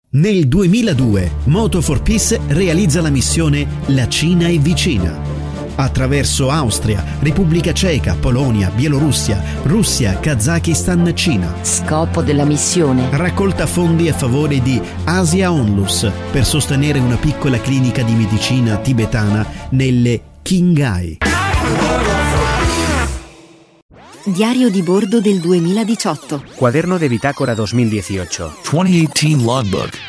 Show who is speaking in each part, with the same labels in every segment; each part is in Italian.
Speaker 1: Nel 2002 Moto4Peace realizza la missione La Cina è vicina. Attraverso Austria, Repubblica Ceca, Polonia, Bielorussia, Russia, Kazakistan, Cina.
Speaker 2: Scopo della missione:
Speaker 1: raccolta fondi a favore di Asia Onlus per sostenere una piccola clinica di medicina tibetana nelle Qinghai.
Speaker 2: Diario di bordo del 2018.
Speaker 3: Cuaderno de bitácora 2018.
Speaker 4: 2018 Logbook.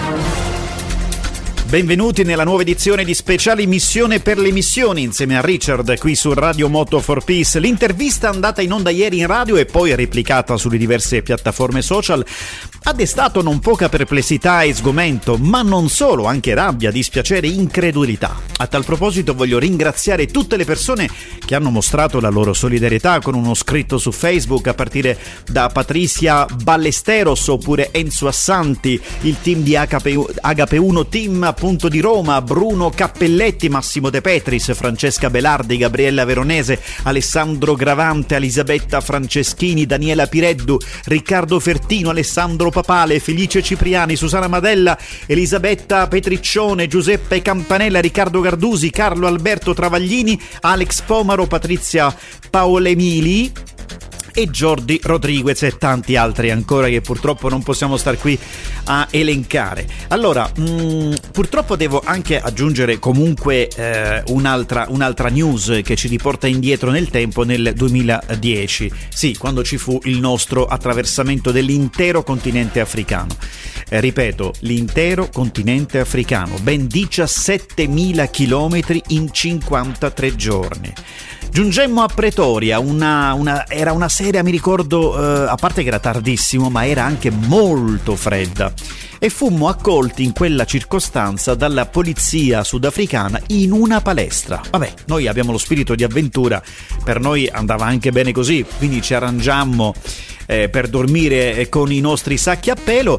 Speaker 5: Benvenuti nella nuova edizione di Speciale Missione per le Missioni insieme a Richard qui su Radio Moto4Peace. L'intervista andata in onda ieri in radio e poi replicata sulle diverse piattaforme social ha destato non poca perplessità e sgomento, ma non solo, anche rabbia, dispiacere, incredulità. A tal proposito voglio ringraziare tutte le persone che hanno mostrato la loro solidarietà con uno scritto su Facebook, a partire da Patricia Ballesteros oppure Enzo Assanti, il team di HP1 Team appunto di Roma, Bruno Cappelletti, Massimo De Petris, Francesca Belardi, Gabriella Veronese, Alessandro Gravante, Elisabetta Franceschini, Daniela Pireddu, Riccardo Fertino, Alessandro Papale, Felice Cipriani, Susana Madella, Elisabetta Petriccione, Giuseppe Campanella, Riccardo Gardusi, Carlo Alberto Travaglini, Alex Pomaro, Patrizia Paolemili e Jordi Rodriguez e tanti altri ancora che purtroppo non possiamo star qui a elencare. Allora, purtroppo devo anche aggiungere comunque un'altra news che ci riporta indietro nel tempo, nel 2010, sì, quando ci fu il nostro attraversamento dell'intero continente africano. Ripeto, l'intero continente africano, ben 17.000 chilometri in 53 giorni. Giungemmo a Pretoria, era una sera, mi ricordo, a parte che era tardissimo, ma era anche molto fredda, e fummo accolti in quella circostanza dalla polizia sudafricana in una palestra. Vabbè, noi abbiamo lo spirito di avventura, per noi andava anche bene così, quindi ci arrangiammo per dormire con i nostri sacchi a pelo.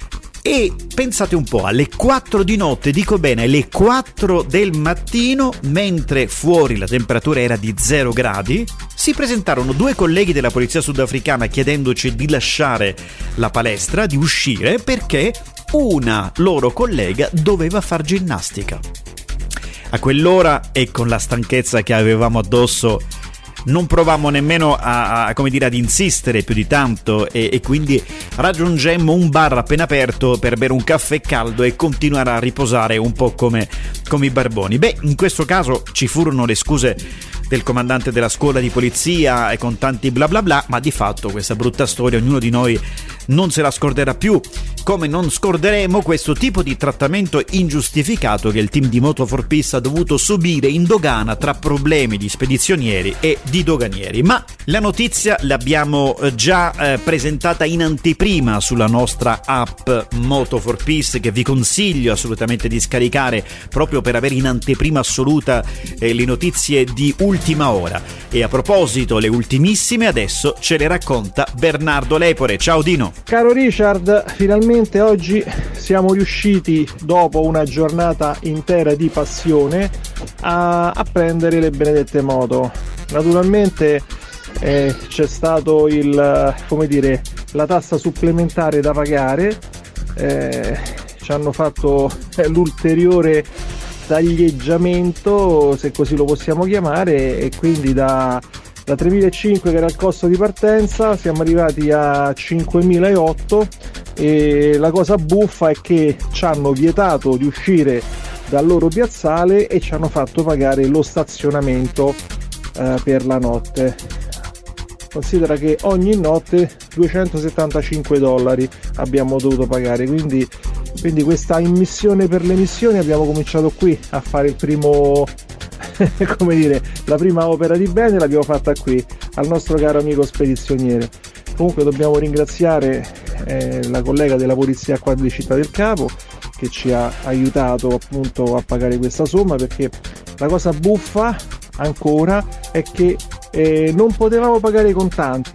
Speaker 5: E pensate un po', alle 4 di notte, dico bene, alle 4 del mattino, mentre fuori la temperatura era di 0 gradi, si presentarono 2 colleghi della polizia sudafricana chiedendoci di lasciare la palestra, di uscire, perché una loro collega doveva far ginnastica. A quell'ora e con la stanchezza che avevamo addosso non provammo nemmeno ad insistere più di tanto e quindi raggiungemmo un bar appena aperto per bere un caffè caldo e continuare a riposare un po' come i barboni. Beh, in questo caso ci furono le scuse del comandante della scuola di polizia e con tanti bla bla bla, ma di fatto questa brutta storia ognuno di noi non se la scorderà più, come non scorderemo questo tipo di trattamento ingiustificato che il team di Moto4Peace ha dovuto subire in dogana tra problemi di spedizionieri e di doganieri. Ma la notizia l'abbiamo già presentata in anteprima sulla nostra app Moto4Peace, che vi consiglio assolutamente di scaricare proprio per avere in anteprima assoluta le notizie di ultima ora. E a proposito, le ultimissime adesso ce le racconta Bernardo Lepore. Ciao Dino.
Speaker 6: Caro Richard, finalmente oggi siamo riusciti, dopo una giornata intera di passione, a prendere le benedette moto. Naturalmente c'è stato la tassa supplementare da pagare, ci hanno fatto l'ulteriore taglieggiamento, se così lo possiamo chiamare, e quindi da 3.500 che era il costo di partenza siamo arrivati a 5.008, e la cosa buffa è che ci hanno vietato di uscire dal loro piazzale e ci hanno fatto pagare lo stazionamento per la notte. Considera che ogni notte $275 abbiamo dovuto pagare, quindi questa immissione per le missioni abbiamo cominciato qui a fare il primo la prima opera di bene l'abbiamo fatta qui al nostro caro amico spedizioniere. Comunque dobbiamo ringraziare la collega della polizia qua di Città del Capo che ci ha aiutato appunto a pagare questa somma, perché la cosa buffa ancora è che non potevamo pagare i contanti.